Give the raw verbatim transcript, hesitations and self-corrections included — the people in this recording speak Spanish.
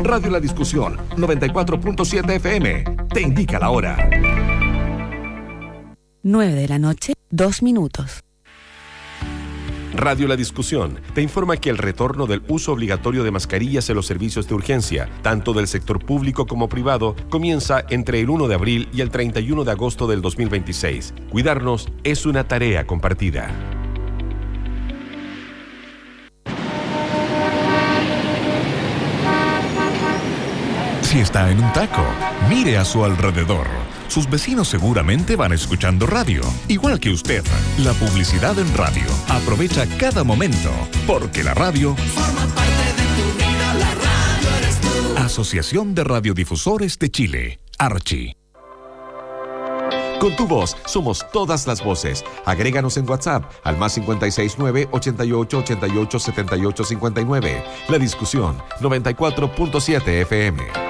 Radio La Discusión, noventa y cuatro punto siete F M. Te indica la hora. nueve de la noche, dos minutos. Radio La Discusión te informa que el retorno del uso obligatorio de mascarillas en los servicios de urgencia, tanto del sector público como privado, comienza entre el uno de abril y el treinta y uno de agosto del dos mil veintiséis. Cuidarnos es una tarea compartida. Si está en un taco, mire a su alrededor. Sus vecinos seguramente van escuchando radio, igual que usted. La publicidad en radio. Aprovecha cada momento, porque la radio forma parte de tu vida. La radio eres tú. Asociación de Radiodifusores de Chile, Archi. Con tu voz somos todas las voces. Agréganos en WhatsApp al más cinco seis nueve, ochenta y ocho, ochenta y ocho, setenta y ocho cincuenta y nueve. La Discusión, noventa y cuatro punto siete F M.